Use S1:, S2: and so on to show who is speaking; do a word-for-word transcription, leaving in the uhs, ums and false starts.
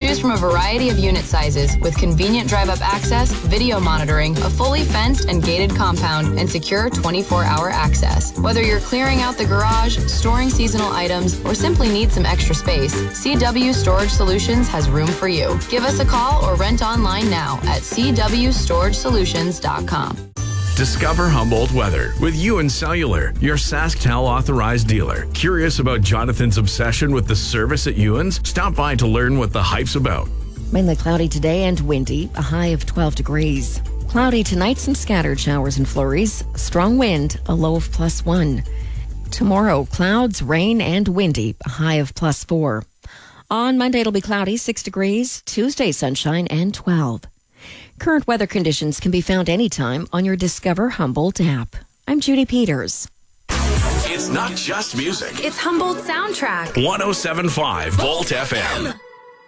S1: Choose from a variety of unit sizes with convenient drive-up access, video monitoring, a fully fenced and gated compound, and secure twenty-four hour access. Whether you're clearing out the garage, storing seasonal items, or simply need some extra space, C W Storage Solutions has room for you. Give us a call or rent online now at c w storage solutions dot com.
S2: Discover Humboldt weather with Ewan Cellular, your SaskTel authorized dealer. Curious about Jonathan's obsession with the service at Ewan's? Stop by to learn what the hype's about.
S3: Mainly cloudy today and windy, a high of twelve degrees. Cloudy tonight, some scattered showers and flurries. Strong wind, a low of plus one. Tomorrow, clouds, rain, and windy, a high of plus four. On Monday, it'll be cloudy, six degrees. Tuesday, sunshine, and twelve. Current weather conditions can be found anytime on your Discover Humboldt app. I'm Judy Peters.
S2: It's not just music.
S4: It's Humboldt Soundtrack.
S2: one oh seven point five Volt F M.